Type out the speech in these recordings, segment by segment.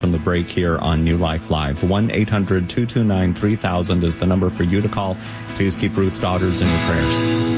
From the break here on New Life Live. 1-800-229-3000 is the number for you to call. Please keep Ruth's daughters in your prayers.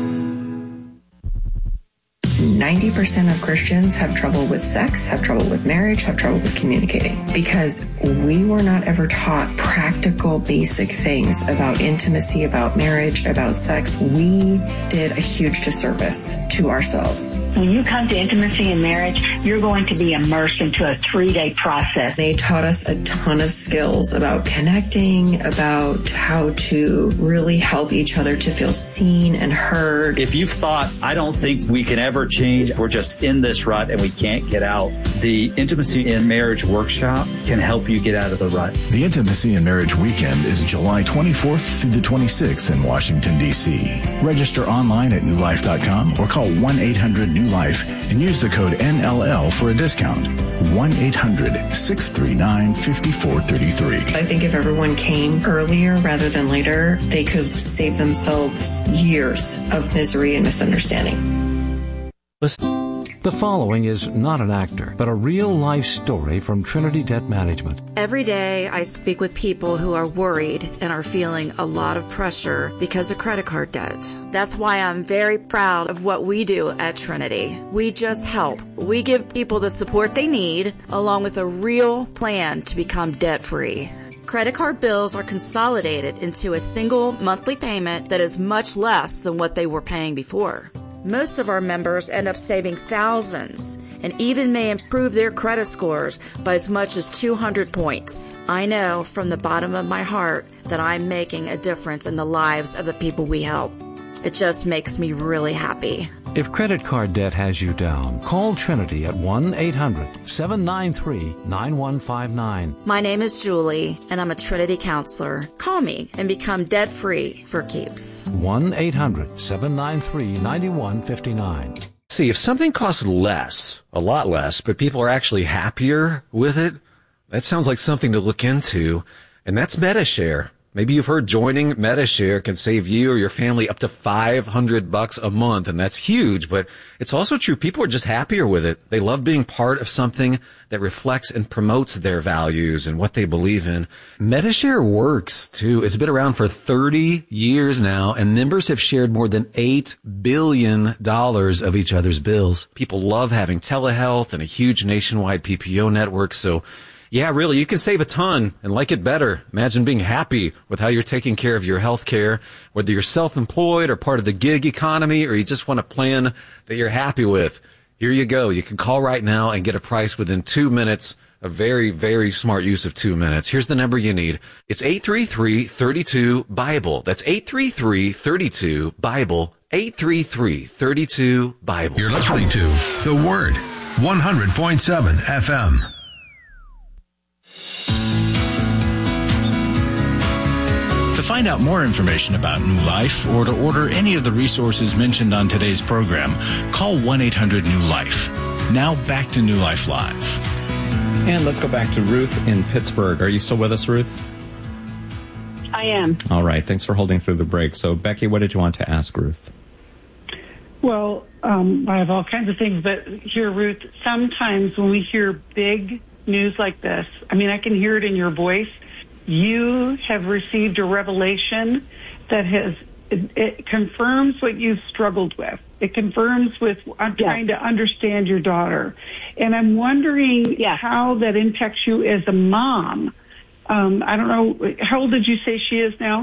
90% of Christians have trouble with sex, have trouble with marriage, have trouble with communicating because we were not ever taught practical, basic things about intimacy, about marriage, about sex. We did a huge disservice to ourselves. When you come to intimacy and marriage, you're going to be immersed into a 3-day process. They taught us a ton of skills about connecting, about how to really help each other to feel seen and heard. If you've thought, I don't think we can ever change, we're just in this rut and we can't get out, the Intimacy in Marriage Workshop can help you get out of the rut. The Intimacy in Marriage Weekend is July 24th through the 26th in Washington, D.C. Register online at newlife.com or call 1-800-NEW-LIFE and use the code NLL for a discount. 1-800-639-5433. I think if everyone came earlier rather than later, they could save themselves years of misery and misunderstanding. The following is not an actor, but a real-life story from Trinity Debt Management. Every day I speak with people who are worried and are feeling a lot of pressure because of credit card debt. That's why I'm very proud of what we do at Trinity. We just help. We give people the support they need, along with a real plan to become debt-free. Credit card bills are consolidated into a single monthly payment that is much less than what they were paying before. Most of our members end up saving thousands and even may improve their credit scores by as much as 200 points. I know from the bottom of my heart that I'm making a difference in the lives of the people we help. It just makes me really happy. If credit card debt has you down, call Trinity at 1-800-793-9159. My name is Julie, and I'm a Trinity counselor. Call me and become debt-free for keeps. 1-800-793-9159. See, if something costs less, a lot less, but people are actually happier with it, that sounds like something to look into, and that's MediShare. Maybe you've heard joining MediShare can save you or your family up to $500 a month, and that's huge, but it's also true. People are just happier with it. They love being part of something that reflects and promotes their values and what they believe in. MediShare works, too. It's been around for 30 years now, and members have shared more than $8 billion of each other's bills. People love having telehealth and a huge nationwide PPO network, so yeah, really, you can save a ton and like it better. Imagine being happy with how you're taking care of your health care, whether you're self-employed or part of the gig economy, or you just want a plan that you're happy with. Here you go. You can call right now and get a price within 2 minutes. A very, very smart use of 2 minutes. Here's the number you need. It's 833-32-BIBLE. That's 833-32-BIBLE. 833-32-BIBLE. You're listening to The Word, 100.7 FM. To find out more information about New Life or to order any of the resources mentioned on today's program, call 1-800-NEW-LIFE. Now back to New Life Live. And let's go back to Ruth in Pittsburgh. Are you still with us, Ruth? I am. All right. Thanks for holding through the break. So, Becky, what did you want to ask Ruth? Well, I have all kinds of things, but here, Ruth, sometimes when we hear big news like this, I mean, I can hear it in your voice. You have received a revelation that it confirms what you've struggled with. It confirms with trying to understand your daughter. And I'm wondering how that impacts you as a mom. I don't know, how old did you say she is now?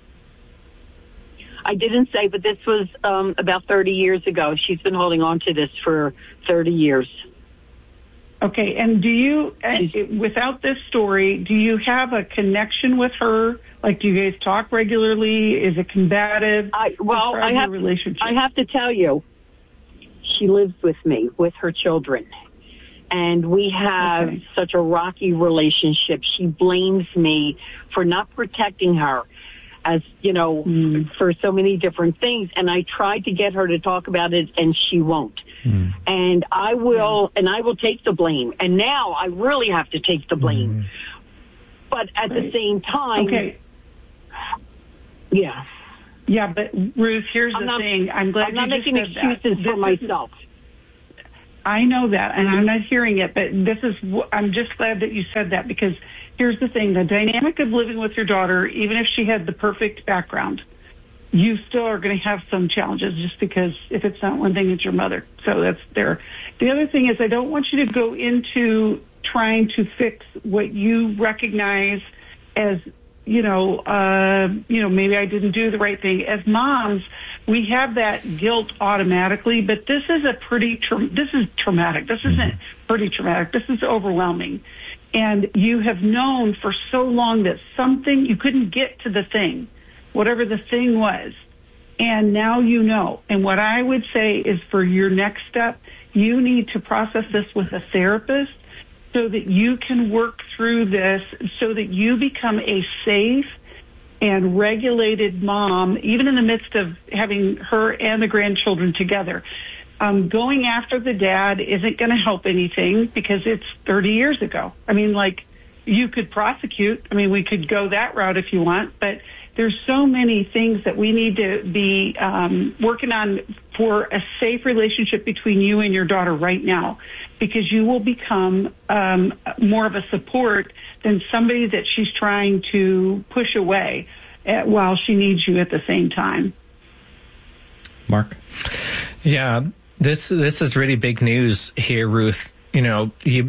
I didn't say, but this was about 30 years ago. She's been holding on to this for 30 years. Okay, and do you, without this story, do you have a connection with her? Like, do you guys talk regularly? Is it combative? I have to tell you, she lives with me, with her children. And we have such a rocky relationship. She blames me for not protecting her, as, you know, for so many different things. And I tried to get her to talk about it, and she won't. And I will take the blame. And now I really have to take the blame. But at the same time, but Ruth, here's the thing. I'm glad I'm not making excuses for myself. I know that, and I'm not hearing it, but I'm just glad that you said that, because here's the thing. The dynamic of living with your daughter, even if she had the perfect background, you still are going to have some challenges, just because if it's not one thing, it's your mother. So that's there. The other thing is, I don't want you to go into trying to fix what you recognize as, maybe I didn't do the right thing. As moms, we have that guilt automatically, but this is this is traumatic. This isn't pretty traumatic. This is overwhelming. And you have known for so long that you couldn't get to the thing, whatever the thing was. And now you know. And what I would say is, for your next step, you need to process this with a therapist so that you can work through this, so that you become a safe and regulated mom, even in the midst of having her and the grandchildren together. Going after the dad isn't going to help anything, because it's 30 years ago. I mean, you could prosecute. I mean, we could go that route if you want, but there's so many things that we need to be working on for a safe relationship between you and your daughter right now, because you will become more of a support than somebody that she's trying to push away while she needs you at the same time. Mark? Yeah, this is really big news here, Ruth. I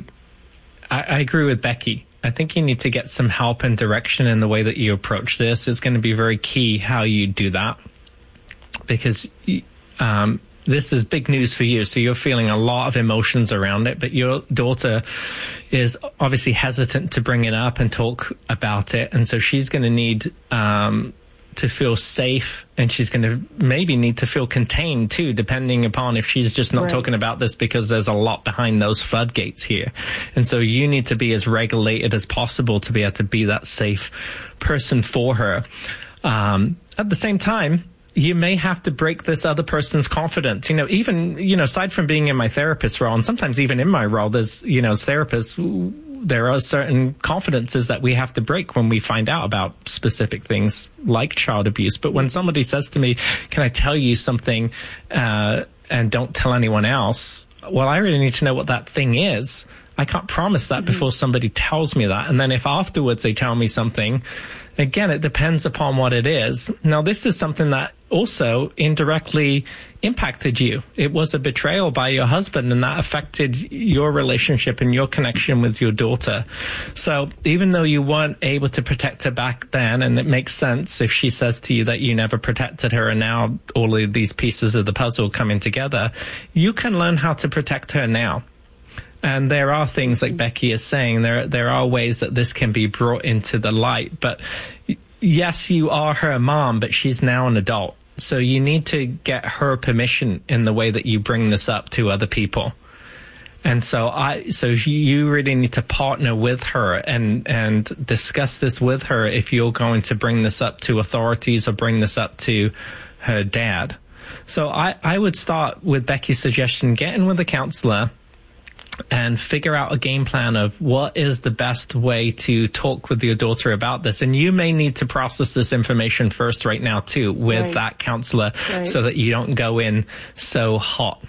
agree with Becky. I think you need to get some help and direction in the way that you approach this. It's going to be very key how you do that, because this is big news for you. So you're feeling a lot of emotions around it, but your daughter is obviously hesitant to bring it up and talk about it. And so she's going to need to feel safe, and she's going to maybe need to feel contained too, depending upon if she's just not talking about this, because there's a lot behind those floodgates here. And so you need to be as regulated as possible to be able to be that safe person for her. At the same time, you may have to break this other person's confidence. Even, aside from being in my therapist role, and sometimes even in my role, there's, as therapists, there are certain confidences that we have to break when we find out about specific things like child abuse. But when somebody says to me, can I tell you something, and don't tell anyone else? Well, I really need to know what that thing is. I can't promise that before somebody tells me that. And then if afterwards they tell me something, again, it depends upon what it is. Now, this is something that also indirectly impacted you. It was a betrayal by your husband, and that affected your relationship and your connection with your daughter. So even though you weren't able to protect her back then, and it makes sense if she says to you that you never protected her, and now all of these pieces of the puzzle coming together, you can learn how to protect her now. And there are things, like Becky is saying, there are ways that this can be brought into the light. But yes, you are her mom, but she's now an adult. So you need to get her permission in the way that you bring this up to other people. And so you really need to partner with her and discuss this with her if you're going to bring this up to authorities or bring this up to her dad. So I would start with Becky's suggestion, get in with a counselor and figure out a game plan of what is the best way to talk with your daughter about this. And you may need to process this information first right now too with that counselor so that you don't go in so hot.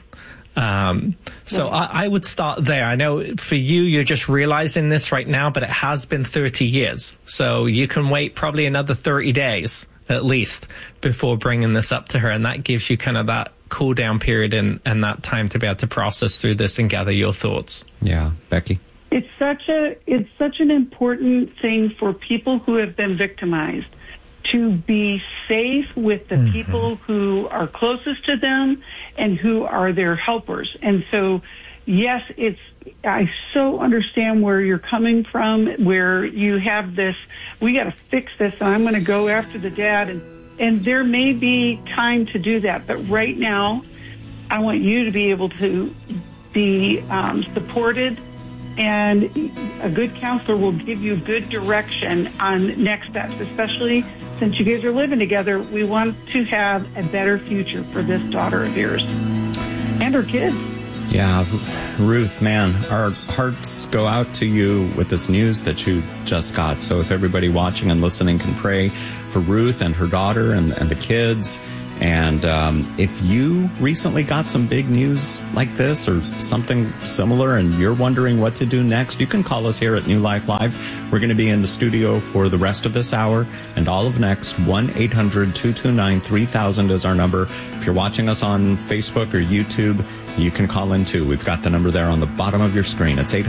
I would start there. I know for you're just realizing this right now, but it has been 30 years. So you can wait probably another 30 days at least before bringing this up to her. And that gives you kind of that cool down period and that time to be able to process through this and gather your thoughts. Yeah. Becky? It's such an important thing for people who have been victimized to be safe with the people who are closest to them and who are their helpers. And so, yes, I so understand where you're coming from, where you have this, we got to fix this, and I'm going to go after the dad. And there may be time to do that. But right now, I want you to be able to be supported, and a good counselor will give you good direction on next steps, especially since you guys are living together. We want to have a better future for this daughter of yours and her kids. Yeah, Ruth, man, our hearts go out to you with this news that you just got. So if everybody watching and listening can pray for Ruth and her daughter and the kids And if you recently got some big news like this or something similar and you're wondering what to do next, you can call us here at New Life Live. We're going to be in the studio for the rest of this hour and all of next. 1-800-229-3000 is our number. If you're watching us on Facebook or YouTube, you can call in too. We've got the number there on the bottom of your screen. It's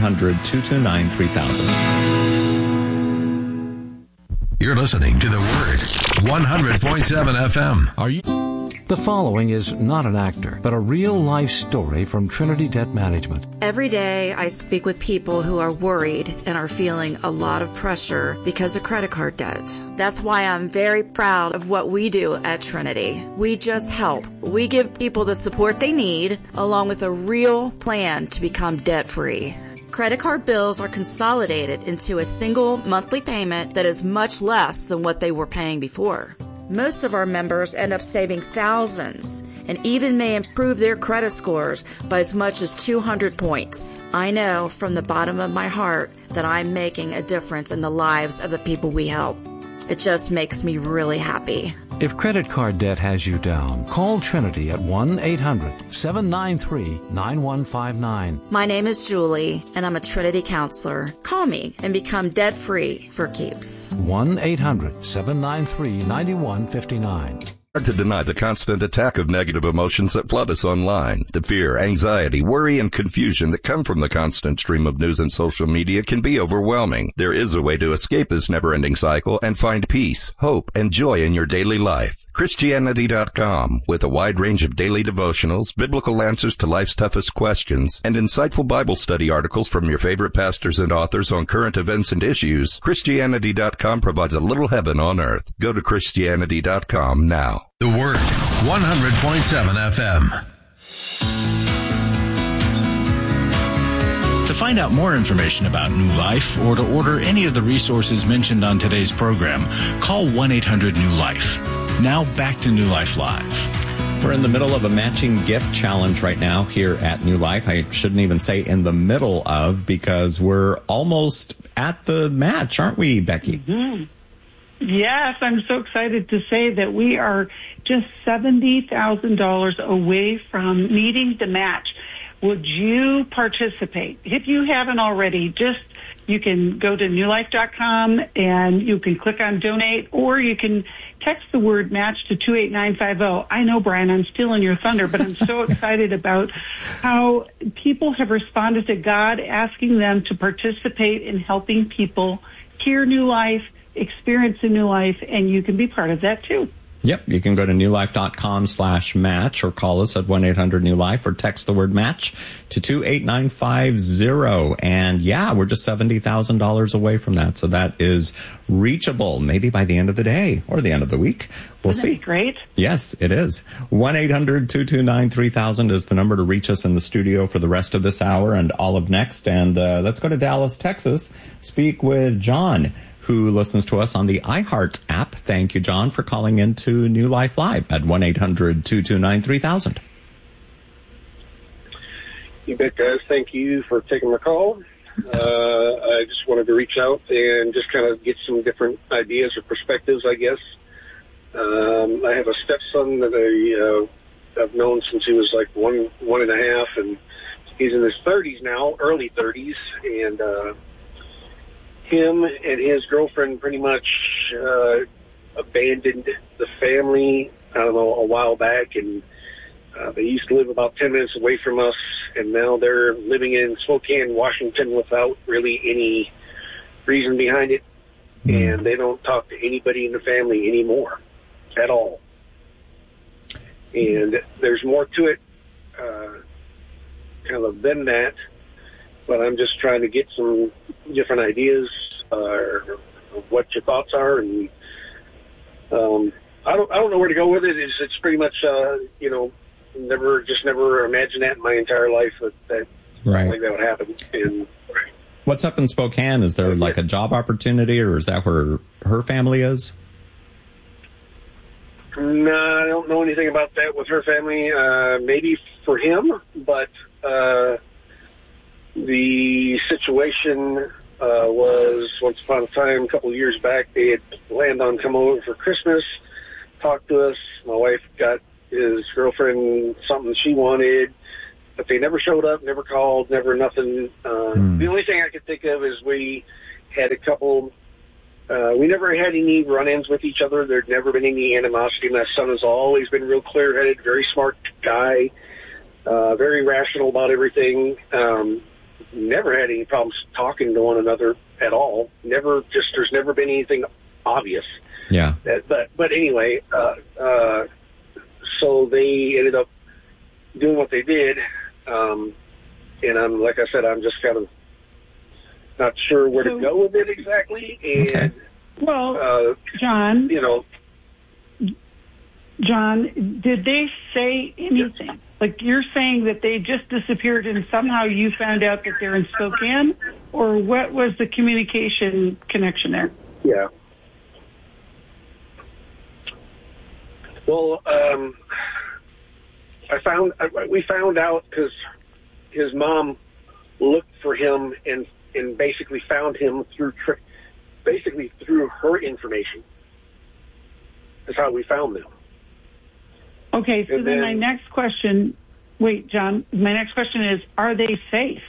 800-229-3000. You're listening to The Word, 100.7 FM. Are you? The following is not an actor, but a real-life story from Trinity Debt Management. Every day I speak with people who are worried and are feeling a lot of pressure because of credit card debt. That's why I'm very proud of what we do at Trinity. We just help. We give people the support they need, along with a real plan to become debt-free. Credit card bills are consolidated into a single monthly payment that is much less than what they were paying before. Most of our members end up saving thousands and even may improve their credit scores by as much as 200 points. I know from the bottom of my heart that I'm making a difference in the lives of the people we help. It just makes me really happy. If credit card debt has you down, call Trinity at 1-800-793-9159. My name is Julie, and I'm a Trinity counselor. Call me and become debt-free for keeps. 1-800-793-9159. Hard to deny the constant attack of negative emotions that flood us online. The fear, anxiety, worry, and confusion that come from the constant stream of news and social media can be overwhelming. There is a way to escape this never-ending cycle and find peace, hope, and joy in your daily life. Christianity.com, with a wide range of daily devotionals, biblical answers to life's toughest questions, and insightful Bible study articles from your favorite pastors and authors on current events and issues. Christianity.com provides a little heaven on earth. Go to Christianity.com now. The Word, 100.7 FM. To find out more information about New Life or to order any of the resources mentioned on today's program, call 1-800-NEW-LIFE. Now back to New Life Live. We're in the middle of a matching gift challenge right now here at New Life. I shouldn't even say in the middle of, because we're almost at the match, aren't we, Becky? Mm-hmm. Yes, I'm so excited to say that we are just $70,000 away from meeting the match. Would you participate? If you haven't already, you can go to newlife.com and you can click on donate, or you can text the word match to 28950. I know, Brian, I'm stealing your thunder, but I'm so excited about how people have responded to God asking them to participate in helping people hear New Life, experience a new life, and you can be part of that too. Yep, you can go to newlife.com/match or call us at 1-800-NEW-LIFE or text the word match to 28950. And yeah, we're just $70,000 away from that. So that is reachable maybe by the end of the day or the end of the week. We'll see. Great. Yes, it is. 1-800-229-3000 is the number to reach us in the studio for the rest of this hour and all of next. And let's go to Dallas, Texas, speak with John, who listens to us on the iHeart app. Thank you, John, for calling into New Life Live at 1-800-229-3000. You bet, guys. Thank you for taking my call. I just wanted to reach out and just kind of get some different ideas or perspectives, I guess. I have a stepson that I've known since he was like one and a half, and he's in his 30s now, early 30s, and him and his girlfriend pretty much abandoned the family, I don't know, a while back, and they used to live about 10 minutes away from us, and now they're living in Spokane, Washington, without really any reason behind it, and they don't talk to anybody in the family anymore at all. And there's more to it kind of than that, but I'm just trying to get some different ideas of what your thoughts are, and I don't know where to go with it. It's pretty much never imagined that in my entire life that right. like that would happen. And what's up in Spokane? Is there like a job opportunity, or is that where her family is? No, I don't know anything about that with her family. Maybe for him, but the situation was once upon a time, a couple of years back, they had planned on coming over for Christmas. talk to us. My wife got his girlfriend something she wanted, but they never showed up, never called, never nothing. The only thing I could think of is we had a couple. We never had any run-ins with each other. There'd never been any animosity. My son has always been real clear-headed, very smart guy, very rational about everything. Never had any problems talking to one another at all. There's never been anything obvious. Yeah. But anyway, so they ended up doing what they did. And like I said, I'm just kind of not sure where to go with it exactly. And, well, John, John, did they say anything? Yes. Like, you're saying that they just disappeared and somehow you found out that they're in Spokane? Or what was the communication connection there? Yeah. Well, we found out because his mom looked for him and basically found him through her information. That's how we found them. Okay, so then my next question, John, my next question is, are they safe?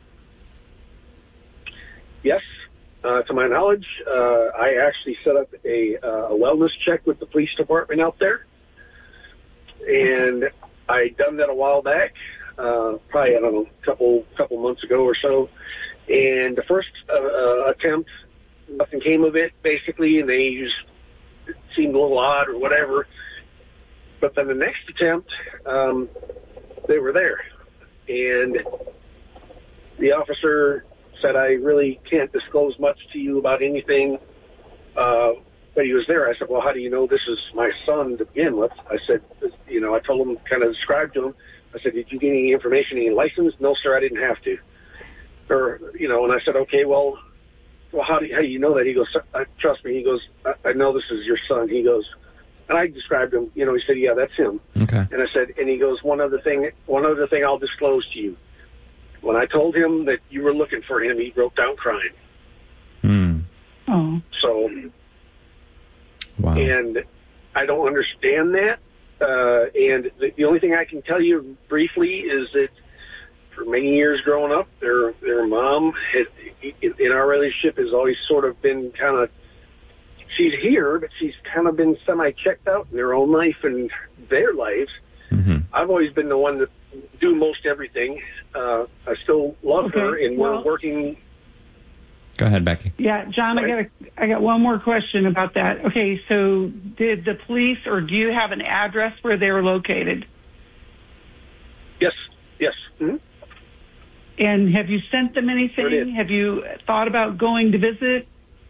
Yes. To my knowledge, I actually set up a wellness check with the police department out there. And I done that a while back, probably, I don't know, couple months ago or so. And the first attempt, nothing came of it, basically, and they just seemed a little odd or whatever. But then the next attempt, they were there. And the officer said, I really can't disclose much to you about anything, but he was there. I said, well, how do you know this is my son to begin with? I said, I told him, kind of described to him, I said, did you get any information, any license? No, sir, I didn't have to. Or, and I said, okay, well, how do you know that? He goes, trust me. He goes, I know this is your son. He goes, and I described him, he said, yeah, that's him. Okay. And I said, and he goes, one other thing I'll disclose to you. When I told him that you were looking for him, he broke down crying. Oh. So, wow. And I don't understand that. And the only thing I can tell you briefly is that for many years growing up, their mom in our relationship has always sort of been kind of, she's here, but she's kind of been semi-checked out in their own life and their lives. Mm-hmm. I've always been the one to do most everything. I still love her, and we're working. Go ahead, Becky. Yeah, John, I got one more question about that. Okay, so did the police, or do you have an address where they were located? Yes. Mm-hmm. And have you sent them anything? Have you thought about going to visit?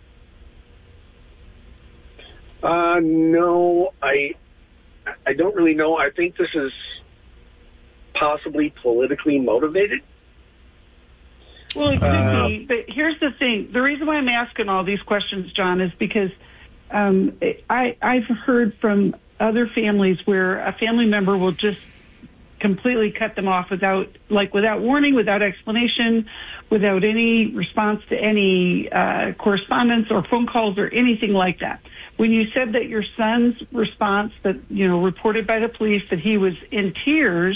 No, I don't really know. I think this is possibly politically motivated. Well, it could be, but here's the thing. The reason why I'm asking all these questions, John, is because I've heard from other families where a family member will just completely cut them off without warning, without explanation, without any response to any correspondence or phone calls or anything like that. When you said that your son's response that, reported by the police that he was in tears,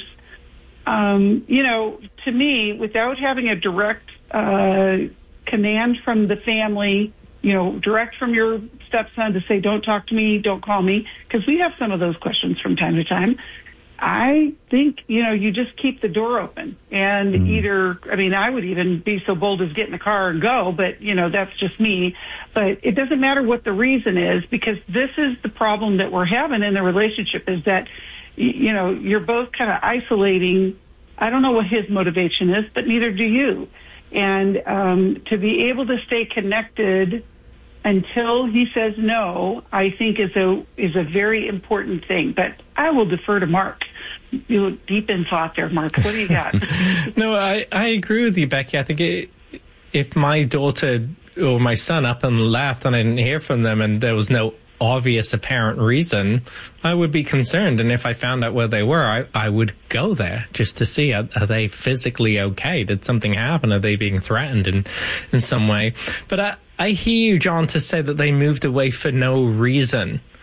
to me, without having a direct command from the family, direct from your stepson to say, don't talk to me, don't call me, because we have some of those questions from time to time. I think, you just keep the door open and I would even be so bold as get in the car and go, but, that's just me. But it doesn't matter what the reason is, because this is the problem that we're having in the relationship is that, you're both kind of isolating. I don't know what his motivation is, but neither do you. And to be able to stay connected until he says no, I think is a very important thing. But I will defer to Mark. You look deep in thought there, Mark. What do you got? No, I agree with you, Becky. I think if my daughter or my son up and left and I didn't hear from them and there was no obvious apparent reason, I would be concerned. And if I found out where they were, I would go there just to see, are they physically okay? Did something happen? Are they being threatened in some way? But I hear you, John, to say that they moved away for no reason.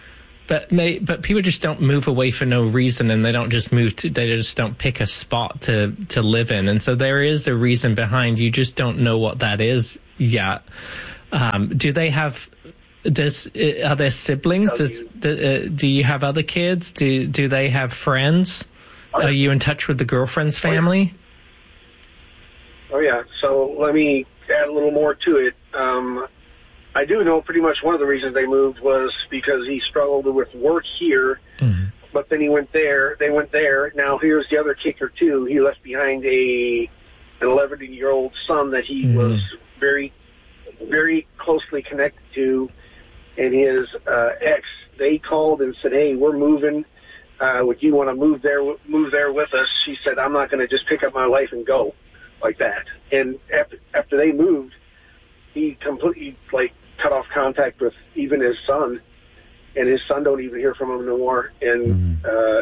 But people just don't move away for no reason, and they don't just they just don't pick a spot to live in. And so there is a reason behind. You just don't know what that is yet. Do they have? Are there siblings? Do you have other kids? Do they have friends? Are you in touch with the girlfriend's family? Oh yeah. So let me add a little more to it. I do know pretty much one of the reasons they moved was because he struggled with work here, but then he went there. They went there. Now here's the other kicker too. He left behind an 11-year-old son that he was very, very closely connected to, and his ex. They called and said, "Hey, we're moving. Would you want to move there with us?" She said, "I'm not going to just pick up my life and go like that." And after they moved, he completely cut off contact with even his son, and his son don't even hear from him no more. And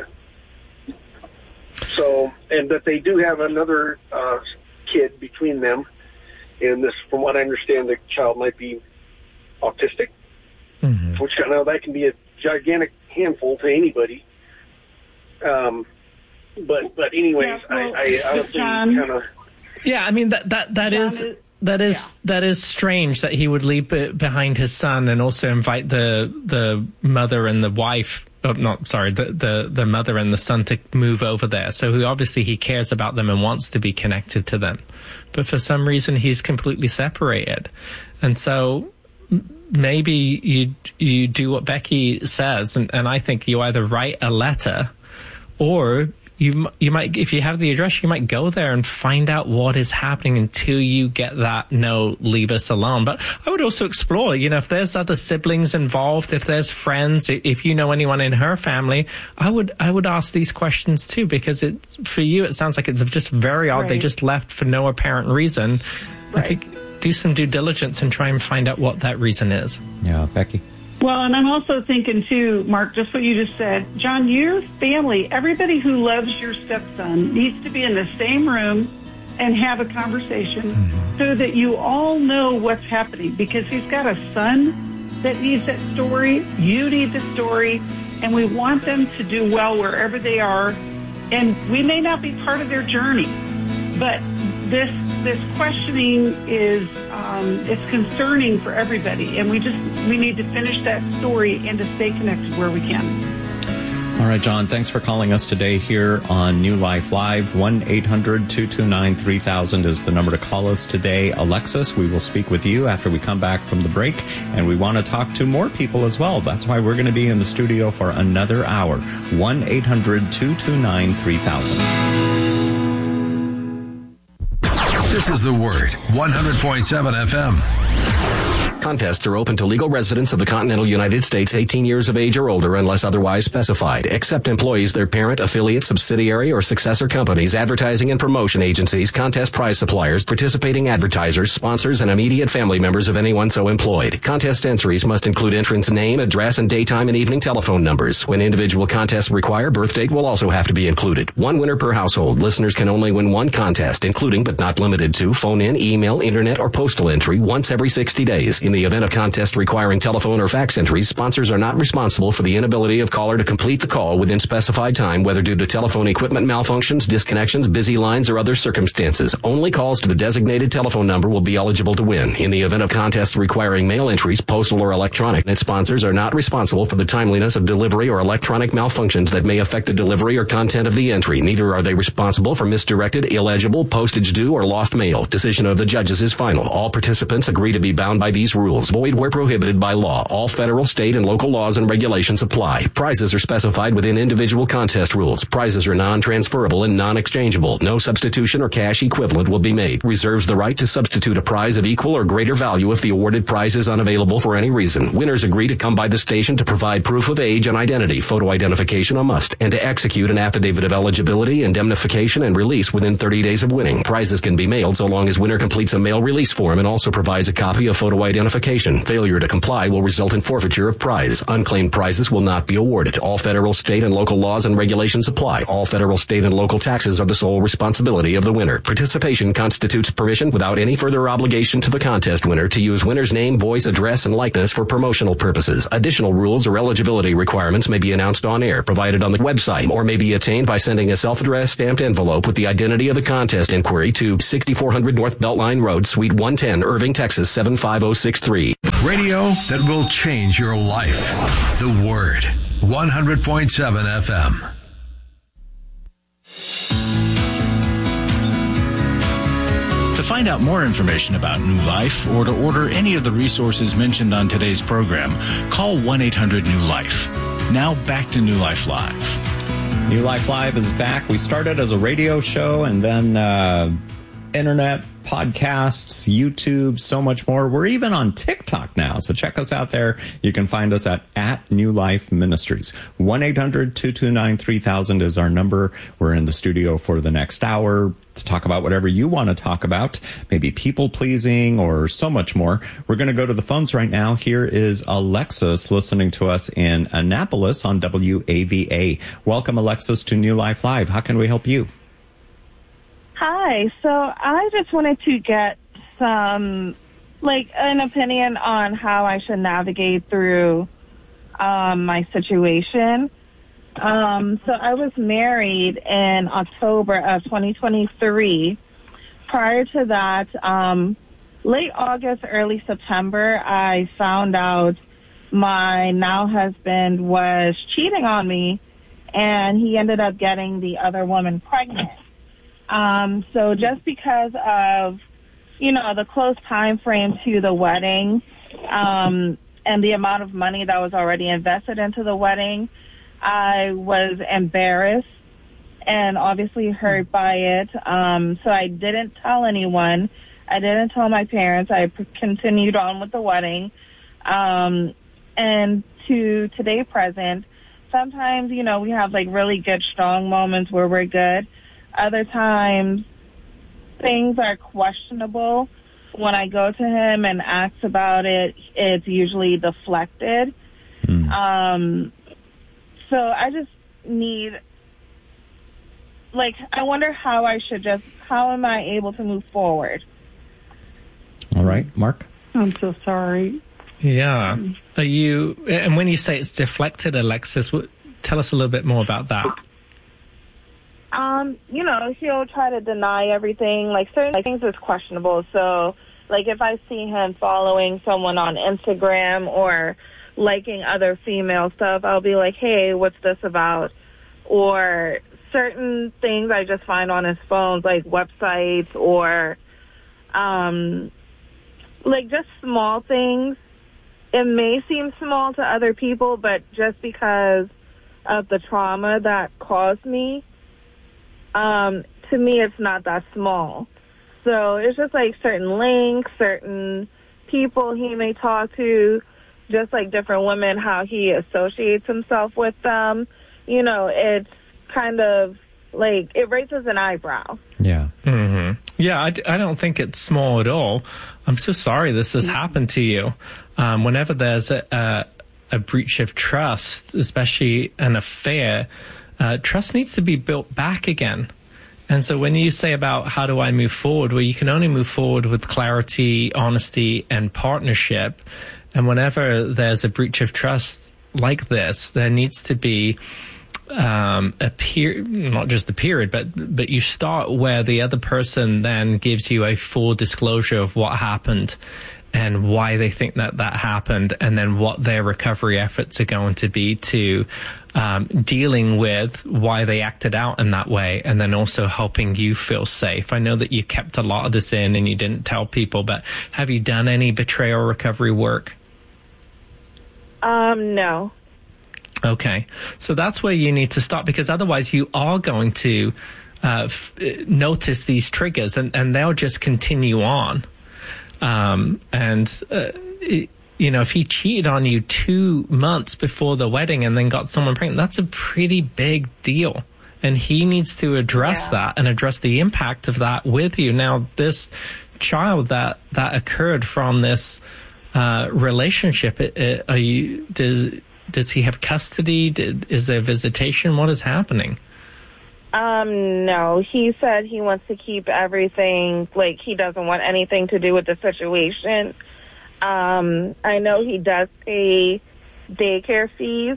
but they do have another kid between them, and this, from what I understand, the child might be autistic, which I know that can be a gigantic handful to anybody. But anyways, I honestly kind of. Yeah, I mean that is strange that he would leave behind his son and also invite the mother and the wife. The mother and the son to move over there. So obviously he cares about them and wants to be connected to them, but for some reason he's completely separated. And so maybe you do what Becky says, and I think you either write a letter, or you might, if you have the address, you might go there and find out what is happening until you get that "no, leave us alone." But I would also explore, if there's other siblings involved, if there's friends, if you know anyone in her family, I would ask these questions too, because for you it sounds like it's just very odd. Right. They just left for no apparent reason. Right. I think do some due diligence and try and find out what that reason is. Yeah, Becky. Well, and I'm also thinking, too, Mark, just what you just said. John, your family, everybody who loves your stepson needs to be in the same room and have a conversation so that you all know what's happening, because he's got a son that needs that story. You need the story, and we want them to do well wherever they are. And we may not be part of their journey, but this questioning is it's concerning for everybody, and we need to finish that story and to stay connected where we can. All right, John, thanks for calling us today here on New Life Live. 1-800-229-3000 is the number to call us today. Alexis, we will speak with you after we come back from the break, and we want to talk to more people as well. That's why we're going to be in the studio for another hour. 1-800-229-3000. This is The Word, 100.7 FM. Contests are open to legal residents of the continental United States 18 years of age or older unless otherwise specified, except employees, their parent, affiliate, subsidiary, or successor companies, advertising and promotion agencies, contest prize suppliers, participating advertisers, sponsors, and immediate family members of anyone so employed. Contest entries must include entrant's name, address, and daytime and evening telephone numbers. When individual contests require, birth date will also have to be included. One winner per household. Listeners can only win one contest, including but not limited to phone-in, email, internet, or postal entry once every 60 days. In the event of contest requiring telephone or fax entries, sponsors are not responsible for the inability of caller to complete the call within specified time, whether due to telephone equipment malfunctions, disconnections, busy lines, or other circumstances. Only calls to the designated telephone number will be eligible to win. In the event of contests requiring mail entries, postal or electronic, its sponsors are not responsible for the timeliness of delivery or electronic malfunctions that may affect the delivery or content of the entry. Neither are they responsible for misdirected, illegible, postage due, or lost mail. Decision of the judges is final. All participants agree to be bound by these rules. Void where prohibited by law. All federal, state, and local laws and regulations apply. Prizes are specified within individual contest rules. Prizes are non-transferable and non-exchangeable. No substitution or cash equivalent will be made. Reserves the right to substitute a prize of equal or greater value if the awarded prize is unavailable for any reason. Winners agree to come by the station to provide proof of age and identity, photo identification a must, and to execute an affidavit of eligibility, indemnification, and release within 30 days of winning. Prizes can be made mailed so long as winner completes a mail release form and also provides a copy of photo identification. Failure to comply will result in forfeiture of prize. Unclaimed prizes will not be awarded. All federal, state, and local laws and regulations apply. All federal, state, and local taxes are the sole responsibility of the winner. Participation constitutes permission without any further obligation to the contest winner to use winner's name, voice, address, and likeness for promotional purposes. Additional rules or eligibility requirements may be announced on air, provided on the website, or may be attained by sending a self-addressed stamped envelope with the identity of the contest inquiry to 6400 North Beltline Road, Suite 110, Irving, Texas 75063. Radio that will change your life. The Word. 100.7 FM. To find out more information about New Life or to order any of the resources mentioned on today's program, call 1-800-NEW-LIFE. Now back to New Life Live. New Life Live is back. We started as a radio show and then internet, podcasts, YouTube, so much more. We're even on TikTok now, so check us out there. You can find us at New Life Ministries. 1-800-229-3000 is our number. We're in the studio for the next hour to talk about whatever you want to talk about, maybe people-pleasing or so much more. We're going to go to the phones right now. Here is Alexis listening to us in Annapolis on WAVA. Welcome, Alexis, to New Life Live. How can we help you? Hi. So I just wanted to get some, an opinion on how I should navigate through my situation. So I was married in October of 2023. Prior to that, late August, early September, I found out my now husband was cheating on me, and he ended up getting the other woman pregnant. So just because of, the close time frame to the wedding, and the amount of money that was already invested into the wedding, I was embarrassed and obviously hurt by it. So I didn't tell anyone. I didn't tell my parents. I continued on with the wedding. And to today present, sometimes, we have really good, strong moments where we're good. Other times, things are questionable. When I go to him and ask about it, it's usually deflected. So I just need, I wonder how am I able to move forward? All right, Mark? I'm so sorry. Yeah. And when you say it's deflected, Alexis, tell us a little bit more about that. He'll try to deny everything. Certain things is questionable. So, if I see him following someone on Instagram or liking other female stuff, I'll be like, hey, what's this about? Or certain things I just find on his phone, like websites or, just small things. It may seem small to other people, but just because of the trauma that caused me, to me, it's not that small. So it's just certain links, certain people he may talk to, just different women, how he associates himself with them. It's kind of it raises an eyebrow. Yeah. Mm-hmm. Yeah, I don't think it's small at all. I'm so sorry this has happened to you. Whenever there's a breach of trust, especially an affair, trust needs to be built back again. And so when you say about how do I move forward, well, you can only move forward with clarity, honesty, and partnership. And whenever there's a breach of trust like this, there needs to be a period, not just the period, but you start where the other person then gives you a full disclosure of what happened and why they think that happened, and then what their recovery efforts are going to be to dealing with why they acted out in that way, and then also helping you feel safe. I know that you kept a lot of this in and you didn't tell people, but have you done any betrayal recovery work? No. Okay. So that's where you need to start, because otherwise you are going to notice these triggers and they'll just continue on. If he cheated on you 2 months before the wedding and then got someone pregnant, that's a pretty big deal. And he needs to address that and address the impact of that with you. Now, this child that occurred from this relationship, does he have custody? Is there visitation? What is happening? No, he said he wants to keep everything, like he doesn't want anything to do with the situation. I know he does pay daycare fees,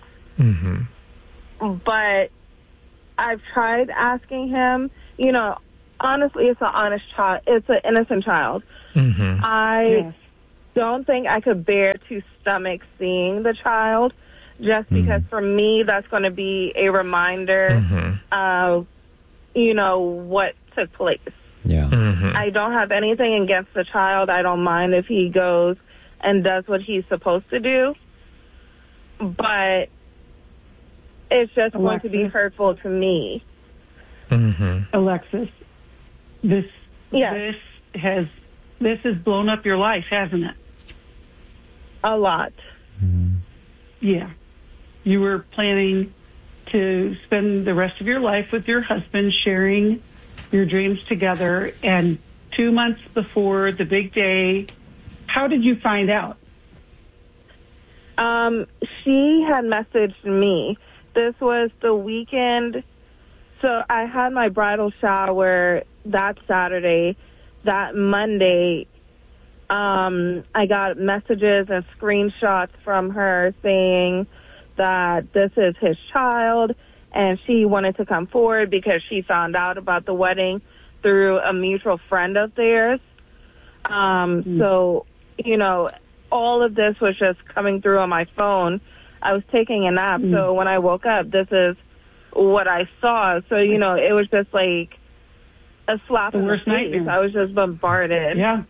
but I've tried asking him, you know, honestly, it's an honest child. It's an innocent child. I don't think I could bear to stomach seeing the child just because for me, that's going to be a reminder of, you know, what took place. I don't have anything against the child. I don't mind if he goes and does what he's supposed to do. But it's just going to be hurtful to me. Alexis, this has blown up your life, hasn't it? A lot. Yeah. You were planning to spend the rest of your life with your husband, sharing your dreams together, and 2 months before the big day, how did you find out? She had messaged me. This was the weekend. So I had my bridal shower that Saturday. That Monday, I got messages and screenshots from her saying that this is his child, and she wanted to come forward because she found out about the wedding through a mutual friend of theirs. So, you know, all of this was just coming through on my phone. I was taking a nap, so when I woke up, this is what I saw. So, you know, it was just like a slap in the face. Nightmare. I was just bombarded. Yeah,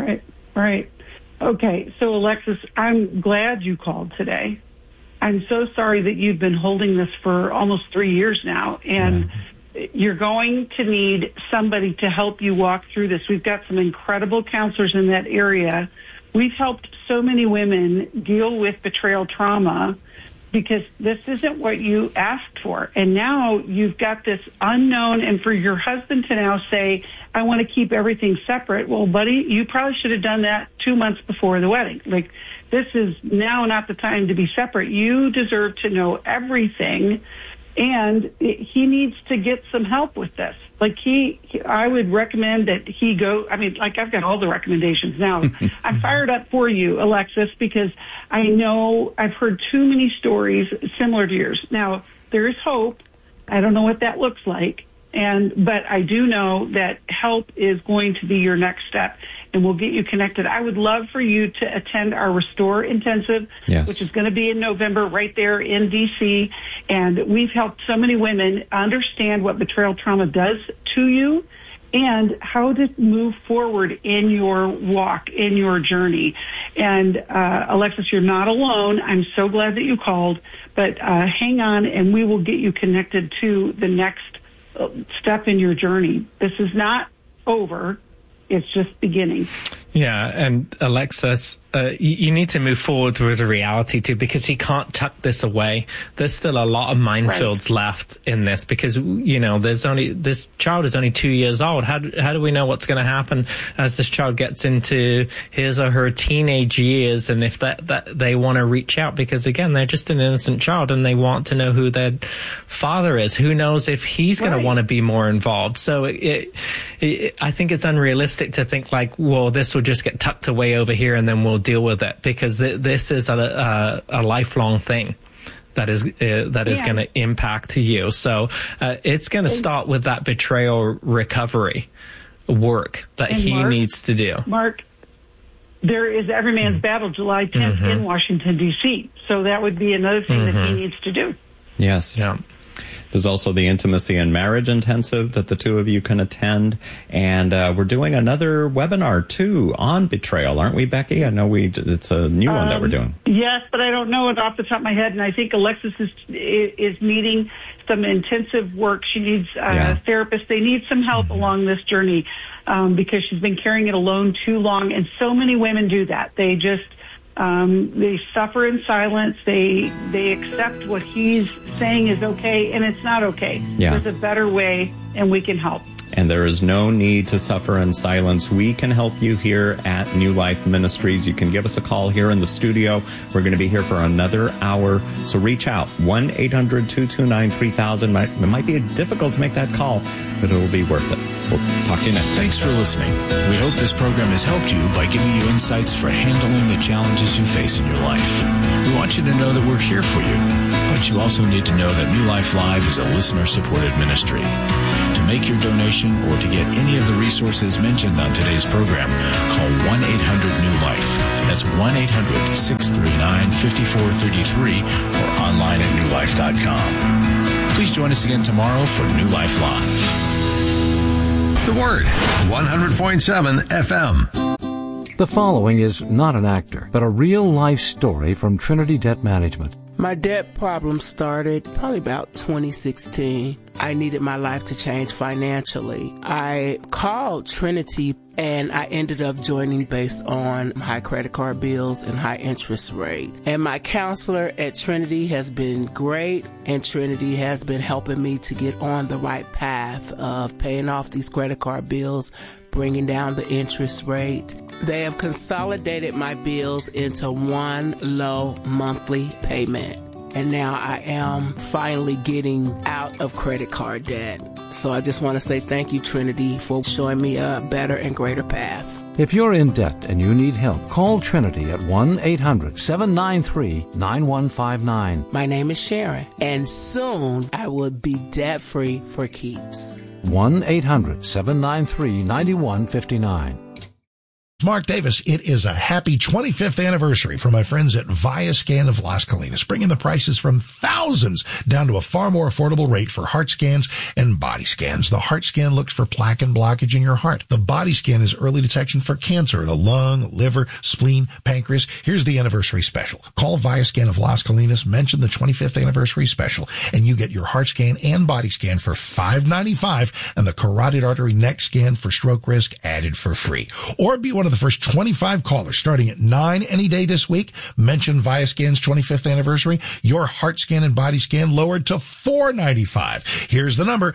right. Okay, so Alexis, I'm glad you called today. I'm so sorry that you've been holding this for almost 3 years now, and you're going to need somebody to help you walk through this. We've got some incredible counselors in that area. We've helped so many women deal with betrayal trauma because this isn't what you asked for. And now you've got this unknown, and for your husband to now say, I want to keep everything separate. Well, buddy, you probably should have done that 2 months before the wedding. Like, this is now not the time to be separate. You deserve to know everything, and he needs to get some help with this. Like, I would recommend that he go. I mean, like, I've got all the recommendations now. I'm fired up for you, Alexis, because I know I've heard too many stories similar to yours. Now, there is hope. I don't know what that looks like. But I do know that help is going to be your next step, and we'll get you connected. I would love for you to attend our Restore Intensive, which is going to be in November right there in D.C., and we've helped so many women understand what betrayal trauma does to you and how to move forward in your walk, in your journey. And Alexis, you're not alone. I'm so glad that you called, but hang on, and we will get you connected to the next step in your journey. This is not over. It's just beginning. Yeah, and Alexis, you need to move forward with the reality too, because he can't tuck this away. There's still a lot of minefields left in this, because, you know, this child is only 2 years old. How do we know what's going to happen as this child gets into his or her teenage years, and if that they want to reach out? Because again, they're just an innocent child and they want to know who their father is. Who knows if he's going to want to be more involved? So I think it's unrealistic to think like, well, this will just get tucked away over here and then we'll deal with it, because this is a lifelong thing that is going to impact you. So it's going to start with that betrayal recovery work that he needs to do. Mark, there is Every Man's Battle July 10th in Washington, D.C. So that would be another thing that he needs to do. Yes. Yeah. There's also the Intimacy and Marriage Intensive that the two of you can attend. And we're doing another webinar, too, on betrayal. Aren't we, Becky? I know it's a new one that we're doing. Yes, but I don't know it off the top of my head. And I think Alexis is needing some intensive work. She needs a therapist. They need some help along this journey because she's been carrying it alone too long. And so many women do that. They just They suffer in silence. They accept what he's saying is okay, and it's not okay. Yeah. There's a better way, and we can help. And there is no need to suffer in silence. We can help you here at New Life Ministries. You can give us a call here in the studio. We're going to be here for another hour. So reach out, 1-800-229-3000. It might be difficult to make that call, but it'll be worth it. We'll talk to you next time. Thanks for listening. We hope this program has helped you by giving you insights for handling the challenges you face in your life. We want you to know that we're here for you, but you also need to know that New Life Live is a listener-supported ministry. To make your donation or to get any of the resources mentioned on today's program, call 1-800-NEW-LIFE. That's 1-800-639-5433 or online at newlife.com. Please join us again tomorrow for New Life Live. The Word, 100.7 FM. The following is not an actor, but a real-life story from Trinity Debt Management. My debt problem started probably about 2016. I needed my life to change financially. I called Trinity and I ended up joining based on high credit card bills and high interest rate. And my counselor at Trinity has been great, and Trinity has been helping me to get on the right path of paying off these credit card bills, bringing down the interest rate. They have consolidated my bills into one low monthly payment. And now I am finally getting out of credit card debt. So I just want to say thank you, Trinity, for showing me a better and greater path. If you're in debt and you need help, call Trinity at 1-800-793-9159. My name is Sharon, and soon I will be debt-free for keeps. 1-800-793-9159. Mark Davis, it is a happy 25th anniversary for my friends at Viascan of Las Colinas, bringing the prices from thousands down to a far more affordable rate for heart scans and body scans. The heart scan looks for plaque and blockage in your heart. The body scan is early detection for cancer in the lung, liver, spleen, pancreas. Here's the anniversary special. Call Viascan of Las Colinas, mention the 25th anniversary special, and you get your heart scan and body scan for $5.95 and the carotid artery neck scan for stroke risk added for free. Or be one of the first 25 callers starting at 9 any day this week. Mention Viascan's 25th anniversary. Your heart scan and body scan lowered to $4.95. Here's the number,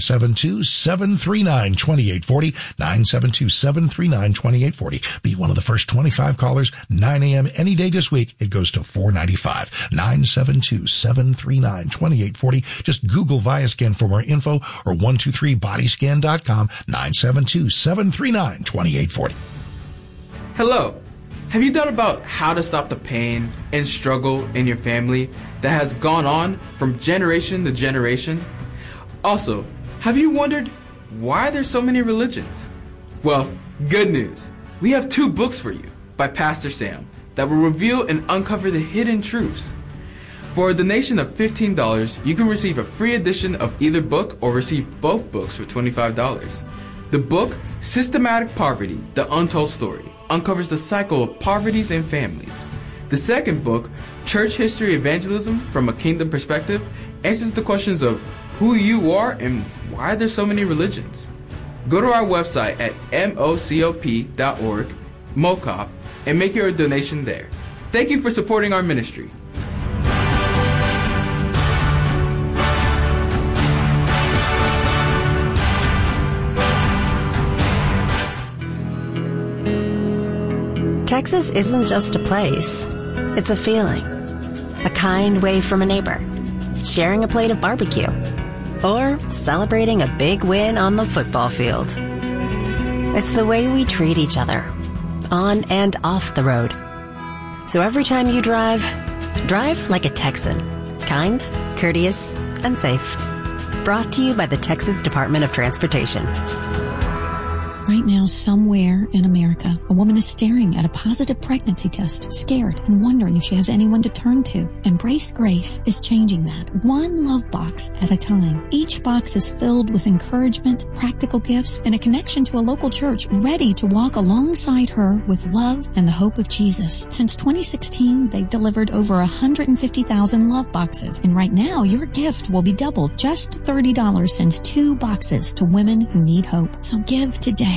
972-739-2840, 972-739-2840. Be one of the first 25 callers, 9 a.m. any day this week. It goes to $4.95, 972-739-2840. Just Google Viascan for more info or 123bodyscan.com, 972-739-2840. Hello. Have you thought about how to stop the pain and struggle in your family that has gone on from generation to generation? Also, have you wondered why there's so many religions? Well, good news. We have 2 books for you by Pastor Sam that will reveal and uncover the hidden truths. For a donation of $15, you can receive a free edition of either book or receive both books for $25. The book, Systematic Poverty, The Untold Story, uncovers the cycle of poverties and families. The second book, Church History Evangelism from a Kingdom Perspective, answers the questions of who you are and why there's so many religions. Go to our website at mocop.org, MOCOP, and make your donation there. Thank you for supporting our ministry. Texas isn't just a place, it's a feeling. A kind wave from a neighbor, sharing a plate of barbecue, or celebrating a big win on the football field. It's the way we treat each other, on and off the road. So every time you drive like a Texan. Kind, courteous, and safe. Brought to you by the Texas Department of Transportation. Right now, somewhere in America, a woman is staring at a positive pregnancy test, scared and wondering if she has anyone to turn to. Embrace Grace is changing that, one love box at a time. Each box is filled with encouragement, practical gifts, and a connection to a local church ready to walk alongside her with love and the hope of Jesus. Since 2016, they've delivered over 150,000 love boxes, and right now, your gift will be doubled. Just $30 sends 2 boxes to women who need hope. So give today.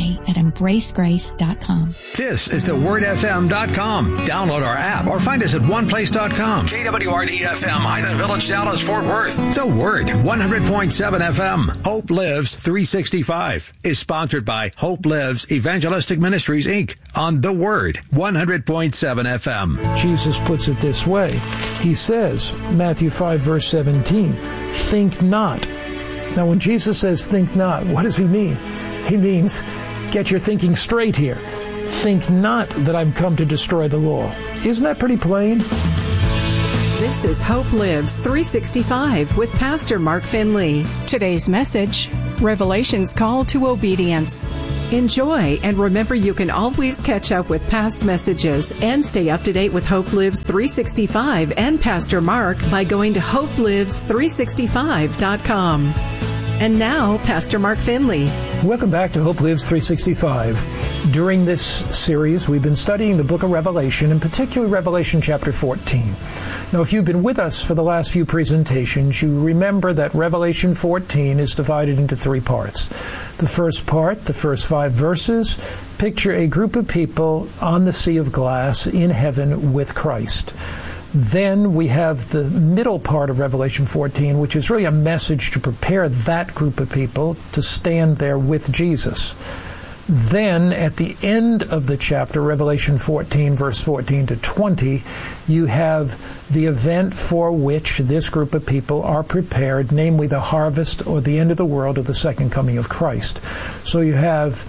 today at embracegrace.com. This is thewordfm.com. Download our app or find us at oneplace.com. KWRD-FM, Highland Village, Dallas, Fort Worth. The Word, 100.7 FM. Hope Lives 365 is sponsored by Hope Lives Evangelistic Ministries, Inc. on The Word, 100.7 FM. Jesus puts it this way. He says, Matthew 5, verse 17, think not. Now, when Jesus says think not, what does he mean? He means get your thinking straight here. Think not that I'm come to destroy the law. Isn't that pretty plain? This is Hope Lives 365 with Pastor Mark Finley. Today's message, Revelation's Call to Obedience. Enjoy, and remember you can always catch up with past messages and stay up to date with Hope Lives 365 and Pastor Mark by going to hopelives365.com. And now, Pastor Mark Finley. Welcome back to Hope Lives 365. During this series, we've been studying the book of Revelation, in particular Revelation chapter 14. Now, if you've been with us for the last few presentations, you remember that Revelation 14 is divided into three parts. The first part, the first 5 verses, picture a group of people on the sea of glass in heaven with Christ. Then we have the middle part of Revelation 14, which is really a message to prepare that group of people to stand there with Jesus. Then, at the end of the chapter, Revelation 14, verse 14 to 20, you have the event for which this group of people are prepared, namely the harvest or the end of the world or the second coming of Christ. So you have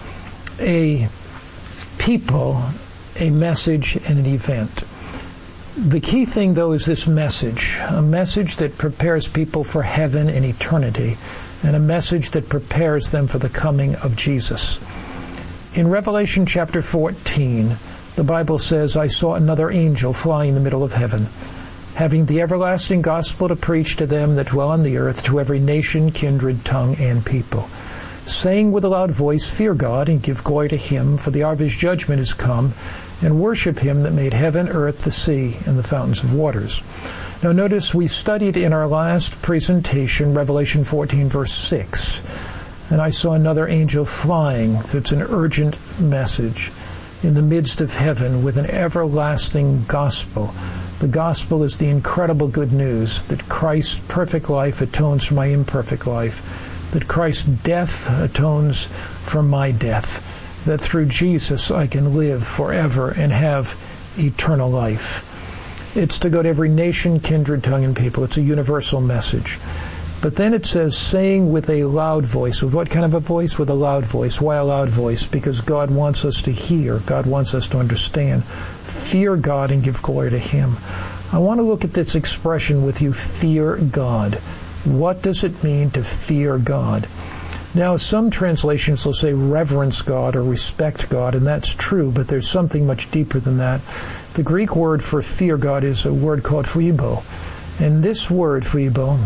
a people, a message, and an event. The key thing, though, is this message, a message that prepares people for heaven and eternity, and a message that prepares them for the coming of Jesus. In Revelation chapter 14, the Bible says, I saw another angel flying in the middle of heaven, having the everlasting gospel to preach to them that dwell on the earth, to every nation, kindred, tongue, and people, saying with a loud voice, Fear God, and give glory to him, for the hour of his judgment is come, and worship him that made heaven, earth, the sea, and the fountains of waters. Now notice we studied in our last presentation Revelation 14, verse 6. And I saw another angel flying. It's an urgent message in the midst of heaven with an everlasting gospel. The gospel is the incredible good news that Christ's perfect life atones for my imperfect life, that Christ's death atones for my death, that through Jesus I can live forever and have eternal life. It's to go to every nation, kindred, tongue, and people. It's a universal message. But then it says, saying with a loud voice. With what kind of a voice? With a loud voice. Why a loud voice? Because God wants us to hear. God wants us to understand. Fear God and give glory to him. I want to look at this expression with you, fear God. What does it mean to fear God? Now, some translations will say reverence God or respect God, and that's true, but there's something much deeper than that. The Greek word for fear God is a word called phebo. And this word, phebo,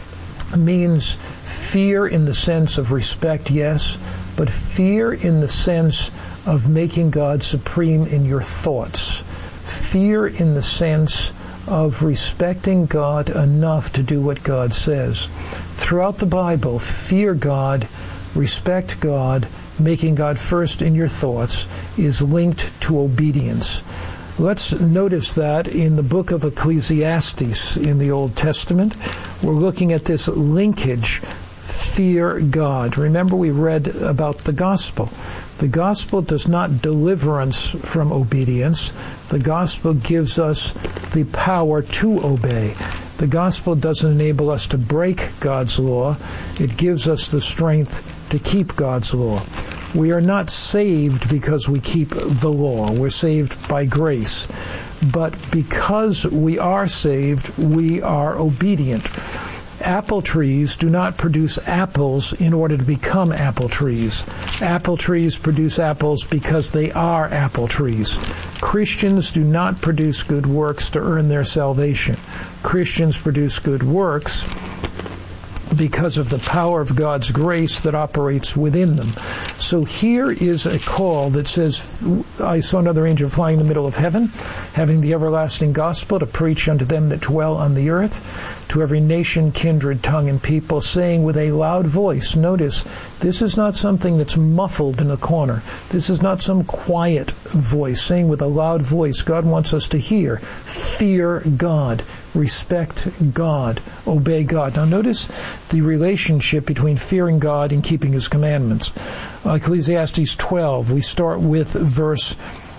means fear in the sense of respect, yes, but fear in the sense of making God supreme in your thoughts. Fear in the sense of respecting God enough to do what God says. Throughout the Bible, fear God, respect God, making God first in your thoughts is linked to obedience. Let's notice that in the book of Ecclesiastes in the Old Testament, we're looking at this linkage, fear God. Remember, we read about the gospel. The gospel does not deliver us from obedience. The gospel gives us the power to obey. The gospel doesn't enable us to break God's law. It gives us the strength to keep God's law. We are not saved because we keep the law. We're saved by grace. But because we are saved, we are obedient. Apple trees do not produce apples in order to become apple trees. Apple trees produce apples because they are apple trees. Christians do not produce good works to earn their salvation. Christians produce good works because of the power of God's grace that operates within them. So here is a call that says, I saw another angel flying in the middle of heaven, having the everlasting gospel to preach unto them that dwell on the earth, to every nation, kindred, tongue, and people, saying with a loud voice. Notice, this is not something that's muffled in a corner. This is not some quiet voice, saying with a loud voice. God wants us to hear. Fear God. Respect God. Obey God. Now notice the relationship between fearing God and keeping His commandments. Ecclesiastes 12, we start with verse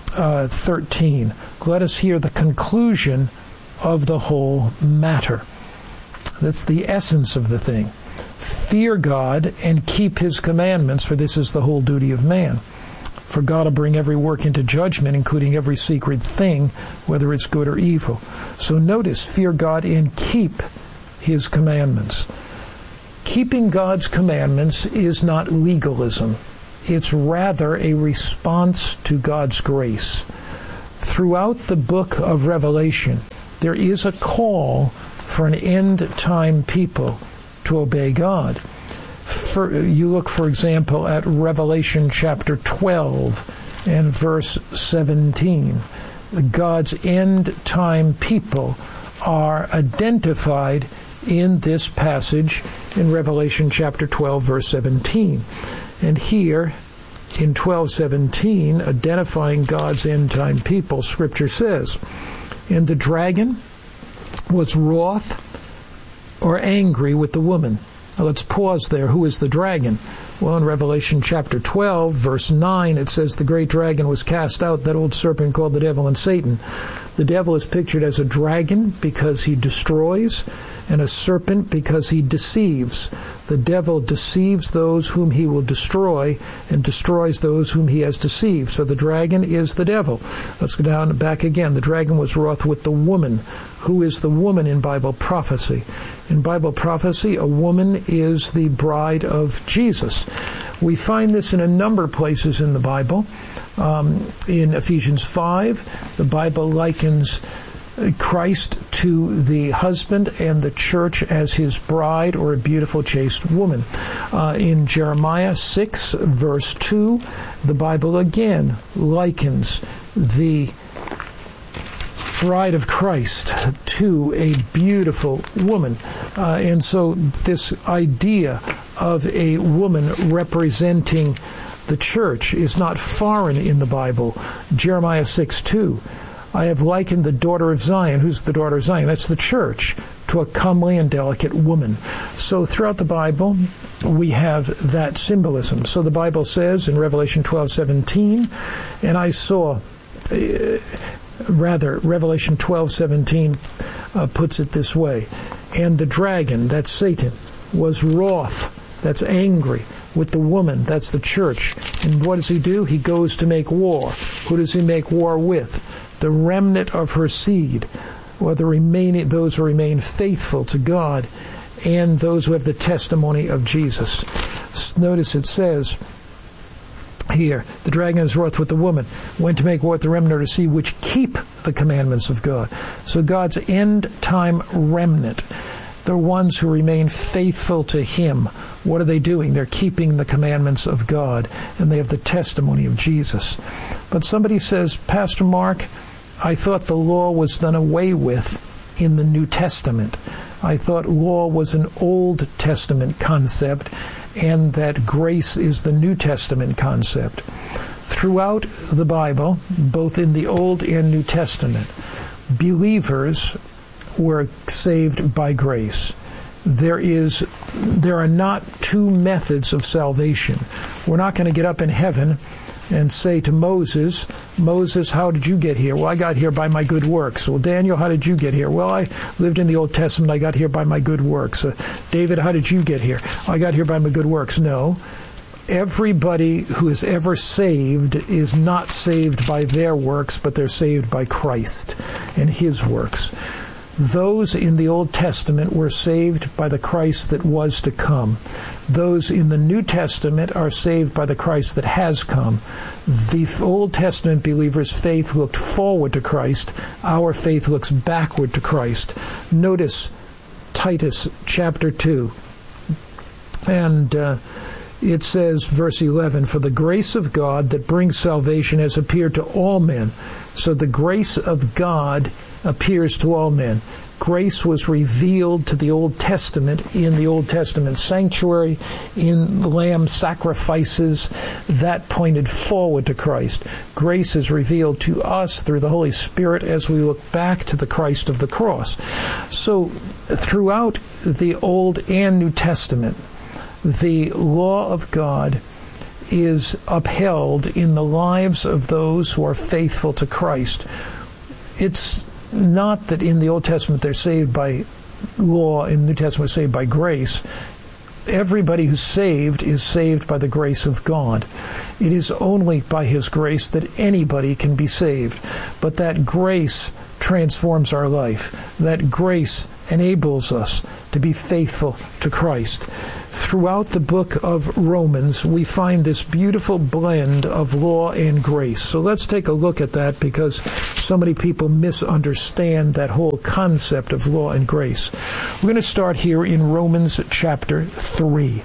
13. Let us hear the conclusion of the whole matter. That's the essence of the thing. Fear God and keep His commandments, for this is the whole duty of man. For God will bring every work into judgment, including every secret thing, whether it's good or evil. So notice, fear God and keep His commandments. Keeping God's commandments is not legalism. It's rather a response to God's grace. Throughout the book of Revelation, there is a call for an end-time people to obey God. You look, for example, at Revelation chapter 12 and verse 17. God's end-time people are identified in this passage in Revelation chapter 12, verse 17. And here, in 12:17, identifying God's end-time people, Scripture says, "And the dragon was wroth or angry with the woman." Now let's pause there. Who is the dragon? Well, in Revelation chapter 12, verse 9, it says the great dragon was cast out, that old serpent called the devil and Satan. The devil is pictured as a dragon because he destroys, and a serpent because he deceives. The devil deceives those whom he will destroy and destroys those whom he has deceived. So the dragon is the devil. Let's go down and back again. The dragon was wroth with the woman. Who is the woman in Bible prophecy? In Bible prophecy, a woman is the bride of Jesus. We find this in a number of places in the Bible. In Ephesians 5, the Bible likens Christ to the husband and the church as his bride, or a beautiful chaste woman. In Jeremiah 6, verse 2, the Bible again likens the bride of Christ to a beautiful woman. And so this idea of a woman representing the church is not foreign in the Bible. Jeremiah 6:2, I have likened the daughter of Zion. Who's the daughter of Zion? That's the church, to a comely and delicate woman. So throughout the Bible, we have that symbolism. So the Bible says in Revelation 12:17, and I saw, Revelation 12:17 puts it this way, and the dragon, that's Satan, was wroth, that's angry, with the woman, that's the church. And what does he do? He goes to make war. Who does he make war with? The remnant of her seed, or those who remain faithful to God, and those who have the testimony of Jesus. Notice it says here, the dragon is wroth with the woman, went to make war with the remnant of her seed, which keep the commandments of God. So God's end-time remnant, the ones who remain faithful to Him, what are they doing? They're keeping the commandments of God, and they have the testimony of Jesus. But somebody says, Pastor Mark, I thought the law was done away with in the New Testament. I thought law was an Old Testament concept, and that grace is the New Testament concept. Throughout the Bible, both in the Old and New Testament, believers were saved by grace. There are not two methods of salvation. We're not going to get up in heaven and say to Moses, how did you get here? Well, I got here by my good works. Well, Daniel, how did you get here? Well, I lived in the Old Testament. I got here by my good works. David, how did you get here? I got here by my good works. No. Everybody who is ever saved is not saved by their works, but they're saved by Christ and His works. Those in the Old Testament were saved by the Christ that was to come. Those in the New Testament are saved by the Christ that has come. The Old Testament believers' faith looked forward to Christ. Our faith looks backward to Christ. Notice Titus chapter 2. And it says, verse 11, "For the grace of God that brings salvation has appeared to all men." So the grace of God appears to all men. Grace was revealed to the Old Testament in the Old Testament sanctuary, in lamb sacrifices that pointed forward to Christ. Grace is revealed to us through the Holy Spirit as we look back to the Christ of the cross. So throughout the Old and New Testament, the law of God is upheld in the lives of those who are faithful to Christ. It's not that in the Old Testament they're saved by law, in the New Testament they're saved by grace. Everybody who's saved is saved by the grace of God. It is only by His grace that anybody can be saved. But that grace transforms our life. That grace enables us to be faithful to Christ. Throughout the book of Romans, we find this beautiful blend of law and grace. So let's take a look at that, because so many people misunderstand that whole concept of law and grace. We're going to start here in Romans chapter 3.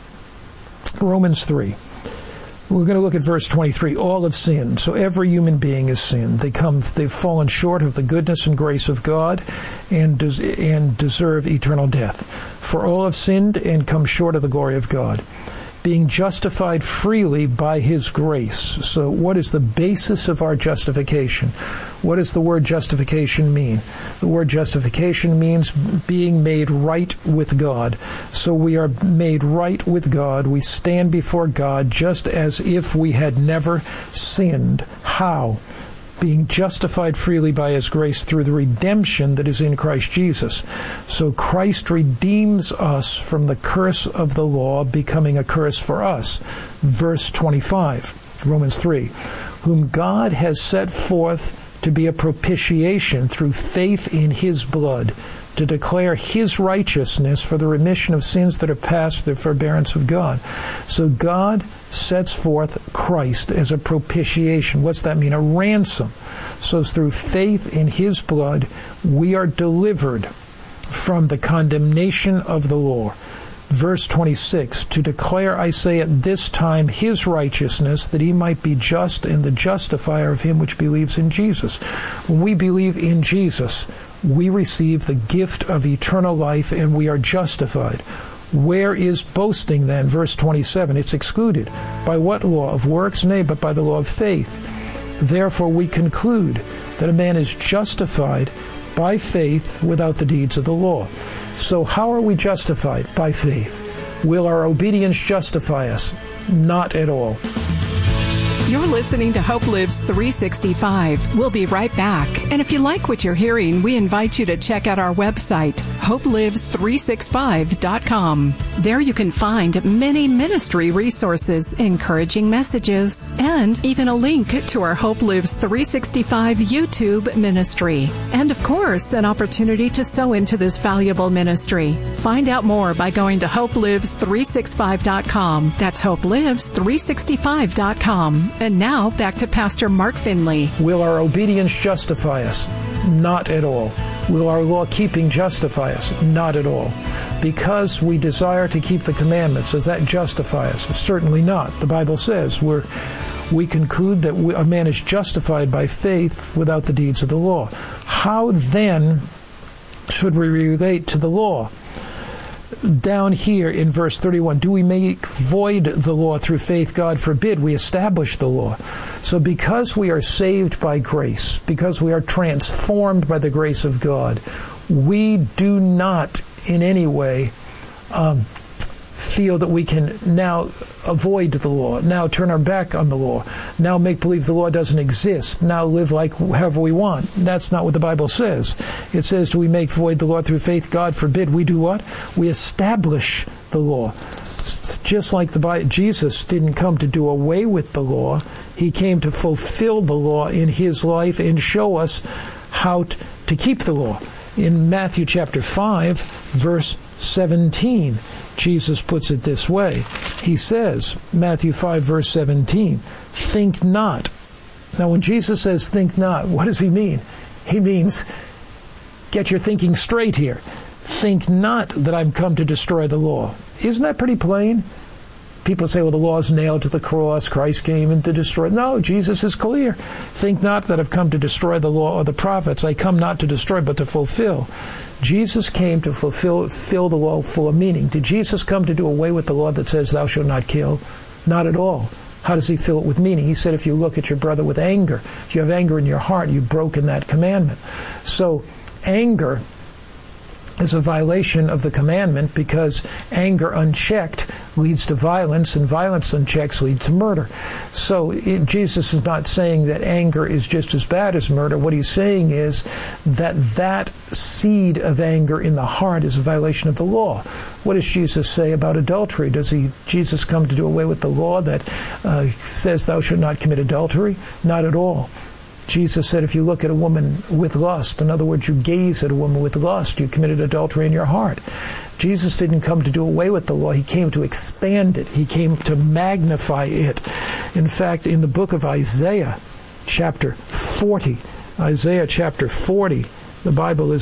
Romans 3. We're going to look at verse 23. All have sinned. So every human being has sinned. They've fallen short of the goodness and grace of God and deserve eternal death. For all have sinned and come short of the glory of God, being justified freely by His grace. So what is the basis of our justification? What does the word justification mean? The word justification means being made right with God. So we are made right with God. We stand before God just as if we had never sinned. How? Being justified freely by His grace through the redemption that is in Christ Jesus. So Christ redeems us from the curse of the law, becoming a curse for us. Verse 25, Romans 3, whom God has set forth to be a propitiation through faith in His blood, to declare His righteousness for the remission of sins that are past the forbearance of God. So God sets forth Christ as a propitiation. What's that mean? A ransom. So through faith in His blood, we are delivered from the condemnation of the law. Verse 26, to declare, I say at this time, His righteousness, that He might be just and the justifier of him which believes in Jesus. When we believe in Jesus, we receive the gift of eternal life and we are justified. Where is boasting then? Verse 27, it's excluded. By what law? Of works? Nay, but by the law of faith. Therefore we conclude that a man is justified by faith without the deeds of the law. So how are we justified? By faith. Will our obedience justify us? Not at all. You're listening to Hope Lives 365. We'll be right back. And if you like what you're hearing, we invite you to check out our website, hopelives365.com. There you can find many ministry resources, encouraging messages, and even a link to our Hope Lives 365 YouTube ministry. And of course, an opportunity to sow into this valuable ministry. Find out more by going to hopelives365.com. That's hopelives365.com. And now, back to Pastor Mark Finley. Will our obedience justify us? Not at all. Will our law-keeping justify us? Not at all. Because we desire to keep the commandments, does that justify us? Certainly not. The Bible says we conclude that a man is justified by faith without the deeds of the law. How then should we relate to the law? Down here in verse 31, do we make void the law through faith? God forbid. We establish the law. So because we are saved by grace, because we are transformed by the grace of God, we do not in any way feel that we can now avoid the law, now turn our back on the law, now make believe the law doesn't exist, now live like however we want. That's not what the Bible says. It says, do we make void the law through faith? God forbid. We do what? We establish the law. It's just like Jesus didn't come to do away with the law. He came to fulfill the law in His life and show us how to keep the law. In Matthew chapter 5, verse 17, Jesus puts it this way. He says, Matthew 5, verse 17, think not. Now, when Jesus says think not, what does He mean? He means get your thinking straight here. Think not that I'm come to destroy the law. Isn't that pretty plain? People say, well, the law is nailed to the cross. Christ came in to destroy. No, Jesus is clear. Think not that I've come to destroy the law or the prophets. I come not to destroy, but to fulfill. Jesus came to fill the law full of meaning. Did Jesus come to do away with the law that says, thou shalt not kill? Not at all. How does he fill it with meaning? He said, if you look at your brother with anger, if you have anger in your heart, you've broken that commandment. So anger is a violation of the commandment, because anger unchecked leads to violence, and violence unchecked leads to murder. So Jesus is not saying that anger is just as bad as murder. What he's saying is that seed of anger in the heart is a violation of the law. What does Jesus say about adultery? Does Jesus come to do away with the law that says thou shalt not commit adultery? Not at all. Jesus said, if you look at a woman with lust, in other words, you gaze at a woman with lust, you committed adultery in your heart. Jesus didn't come to do away with the law. He came to expand it. He came to magnify it. In fact, in the book of Isaiah, chapter 40, the Bible is